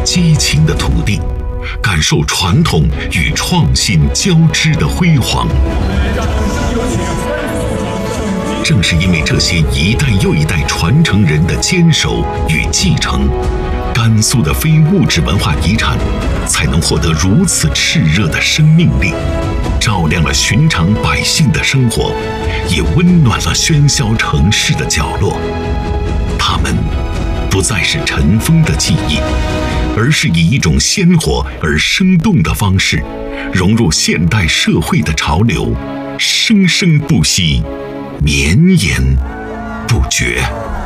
激情的土地，感受传统与创新交织的辉煌。正是因为这些一代又一代传承人的坚守与继承，甘肃的非物质文化遗产才能获得如此炽热的生命力，照亮了寻常百姓的生活，也温暖了喧嚣城市的角落。它们不再是尘封的记忆，而是以一种鲜活而生动的方式融入现代社会的潮流，生生不息，绵延不绝。